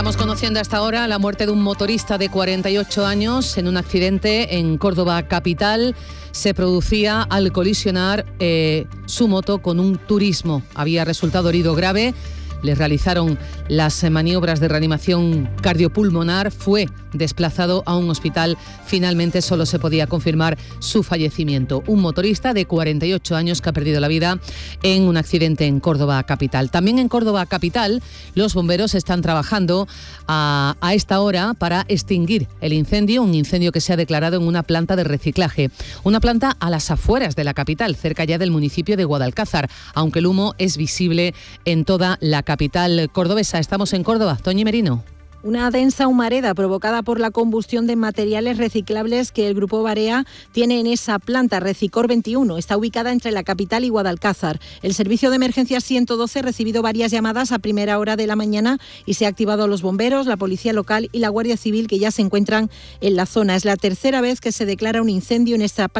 Estamos conociendo hasta ahora la muerte de un motorista de 48 años en un accidente en Córdoba capital. Se producía al colisionar su moto con un turismo. Había resultado herido grave. Le realizaron las maniobras de reanimación cardiopulmonar. Fue desplazado a un hospital. Finalmente solo se podía confirmar su fallecimiento. Un motorista de 48 años que ha perdido la vida en un accidente en Córdoba capital. También en Córdoba capital los bomberos están trabajando a esta hora para extinguir el incendio. Un incendio que se ha declarado en una planta de reciclaje. Una planta a las afueras de la capital, cerca ya del municipio de Guadalcázar, aunque el humo es visible en toda la capital cordobesa. Estamos en Córdoba. Toñi Merino. Una densa humareda provocada por la combustión de materiales reciclables que el Grupo Barea tiene en esa planta, Recicor 21. Está ubicada entre la capital y Guadalcázar. El servicio de emergencias 112 ha recibido varias llamadas a primera hora de la mañana y se ha activado a los bomberos, la policía local y la Guardia Civil, que ya se encuentran en la zona. Es la tercera vez que se declara un incendio en esta planta